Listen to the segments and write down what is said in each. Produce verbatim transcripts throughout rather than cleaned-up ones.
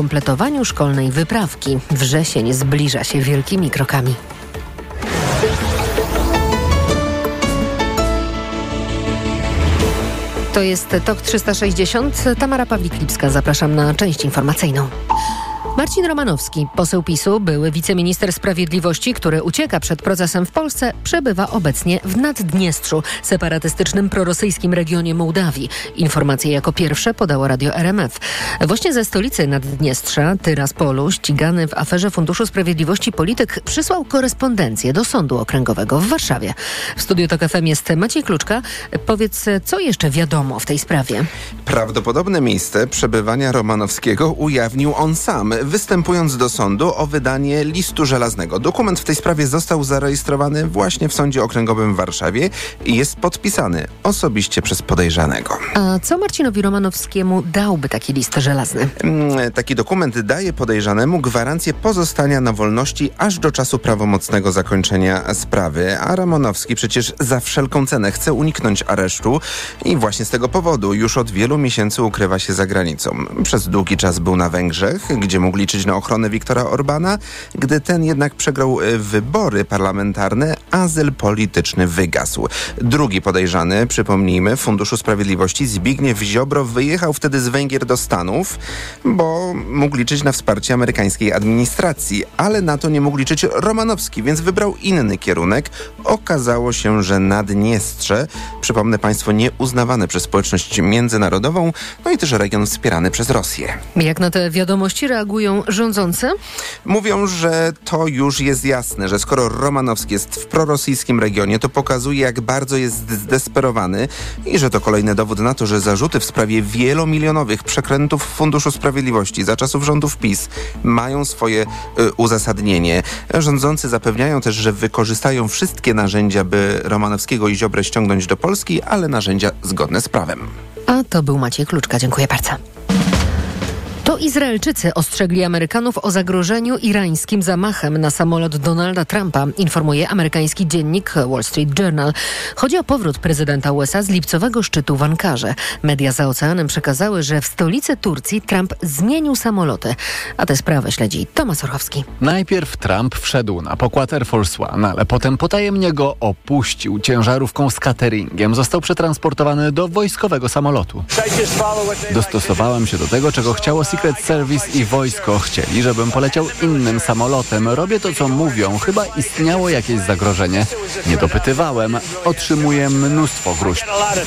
kompletowaniu szkolnej wyprawki. Wrzesień zbliża się wielkimi krokami. To jest TOK trzysta sześćdziesiąt. Tamara Pawlik-Lipska. Zapraszam na część informacyjną. Marcin Romanowski, poseł PiSu, były wiceminister sprawiedliwości, który ucieka przed procesem w Polsce, przebywa obecnie w Naddniestrzu, separatystycznym prorosyjskim regionie Mołdawii. Informacje jako pierwsze podało radio R M F. Właśnie ze stolicy Naddniestrza, Tyraspolu, ścigany w aferze Funduszu Sprawiedliwości polityk przysłał korespondencję do Sądu Okręgowego w Warszawie. W studiu TOK F M jest Maciej Kluczka. Powiedz, co jeszcze wiadomo w tej sprawie? Prawdopodobne miejsce przebywania Romanowskiego ujawnił on sam, występując do sądu o wydanie listu żelaznego. Dokument w tej sprawie został zarejestrowany właśnie w Sądzie Okręgowym w Warszawie i jest podpisany osobiście przez podejrzanego. A co Marcinowi Romanowskiemu dałby taki list żelazny? Taki dokument daje podejrzanemu gwarancję pozostania na wolności aż do czasu prawomocnego zakończenia sprawy, a Romanowski przecież za wszelką cenę chce uniknąć aresztu i właśnie z tego powodu już od wielu miesięcy ukrywa się za granicą. Przez długi czas był na Węgrzech, gdzie mógł liczyć na ochronę Viktora Orbana. Gdy ten jednak przegrał wybory parlamentarne, azyl polityczny wygasł. Drugi podejrzany, przypomnijmy, Funduszu Sprawiedliwości, Zbigniew Ziobro, wyjechał wtedy z Węgier do Stanów, bo mógł liczyć na wsparcie amerykańskiej administracji, ale na to nie mógł liczyć Romanowski, więc wybrał inny kierunek. Okazało się, że Naddniestrze, przypomnę państwu, nieuznawane przez społeczność międzynarodową, no i też region wspierany przez Rosję. Jak na te wiadomości reagują rządzący? Mówią, że to już jest jasne, że skoro Romanowski jest w prorosyjskim regionie, to pokazuje, jak bardzo jest zdesperowany i że to kolejny dowód na to, że zarzuty w sprawie wielomilionowych przekrętów Funduszu Sprawiedliwości za czasów rządów PiS mają swoje y, uzasadnienie. Rządzący zapewniają też, że wykorzystają wszystkie narzędzia, by Romanowskiego i Ziobrę ściągnąć do Polski, ale narzędzia zgodne z prawem. A to był Maciej Kluczka. Dziękuję bardzo. To Izraelczycy ostrzegli Amerykanów o zagrożeniu irańskim zamachem na samolot Donalda Trumpa, informuje amerykański dziennik Wall Street Journal. Chodzi o powrót prezydenta U S A z lipcowego szczytu w Ankarze. Media za oceanem przekazały, że w stolicy Turcji Trump zmienił samoloty. A tę sprawę śledzi Tomasz Orchowski. Najpierw Trump wszedł na pokład Air Force One, ale potem potajemnie go opuścił ciężarówką z cateringiem. Został przetransportowany do wojskowego samolotu. Dostosowałem się do tego, czego chciało Secret Service i wojsko. Chcieli, żebym poleciał innym samolotem. Robię to, co mówią. Chyba istniało jakieś zagrożenie. Nie dopytywałem. Otrzymuję mnóstwo gróźb.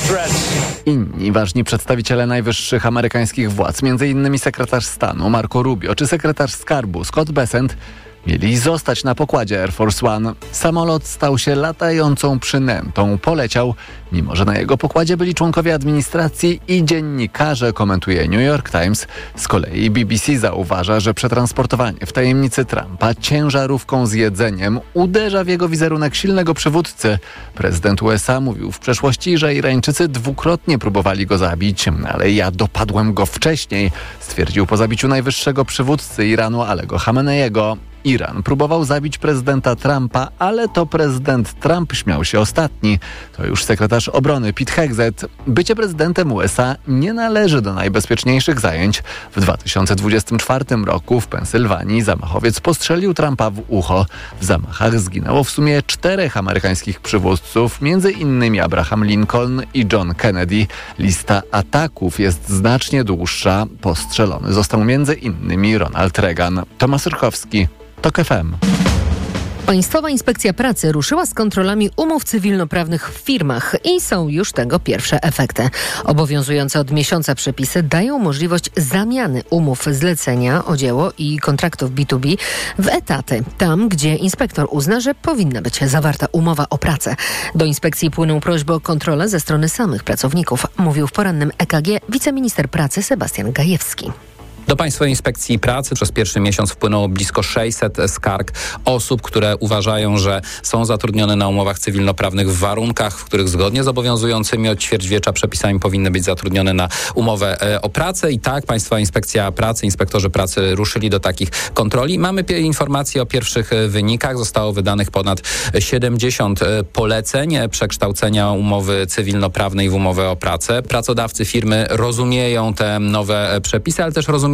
Inni ważni przedstawiciele najwyższych amerykańskich władz, między innymi sekretarz stanu Marco Rubio czy sekretarz skarbu Scott Bessent, mieli zostać na pokładzie Air Force One. Samolot stał się latającą przynętą. Poleciał, mimo że na jego pokładzie byli członkowie administracji i dziennikarze, komentuje New York Times. Z kolei B B C zauważa, że przetransportowanie w tajemnicy Trumpa ciężarówką z jedzeniem uderza w jego wizerunek silnego przywódcy. Prezydent U S A mówił w przeszłości, że Irańczycy dwukrotnie próbowali go zabić, ale ja dopadłem go wcześniej, stwierdził po zabiciu najwyższego przywódcy Iranu Alego Chameneiego. Iran próbował zabić prezydenta Trumpa, ale to prezydent Trump śmiał się ostatni. To już sekretarz obrony Pete Hegseth. Bycie prezydentem U S A nie należy do najbezpieczniejszych zajęć. W dwa tysiące dwudziestym czwartym roku w Pensylwanii zamachowiec postrzelił Trumpa w ucho. W zamachach zginęło w sumie czterech amerykańskich przywódców, między innymi Abraham Lincoln i John Kennedy. Lista ataków jest znacznie dłuższa. Postrzelony został między innymi Ronald Reagan. Tomasz Orchowski, TOK F M. Państwowa Inspekcja Pracy ruszyła z kontrolami umów cywilnoprawnych w firmach i są już tego pierwsze efekty. Obowiązujące od miesiąca przepisy dają możliwość zamiany umów zlecenia o dzieło i kontraktów B dwa B w etaty, tam gdzie inspektor uzna, że powinna być zawarta umowa o pracę. Do inspekcji płyną prośby o kontrolę ze strony samych pracowników, mówił w porannym E K G wiceminister pracy Sebastian Gajewski. Do Państwowej Inspekcji Pracy przez pierwszy miesiąc wpłynęło blisko sześćset skarg osób, które uważają, że są zatrudnione na umowach cywilnoprawnych w warunkach, w których zgodnie z obowiązującymi od ćwierćwiecza przepisami powinny być zatrudnione na umowę e, o pracę. I tak Państwowa Inspekcja Pracy, inspektorzy pracy ruszyli do takich kontroli. Mamy pie- informacje o pierwszych wynikach. Zostało wydanych ponad siedemdziesiąt poleceń przekształcenia umowy cywilnoprawnej w umowę o pracę. Pracodawcy, firmy rozumieją te nowe przepisy, ale też rozumieją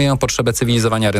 rozumieją potrzebę cywilizowania rynku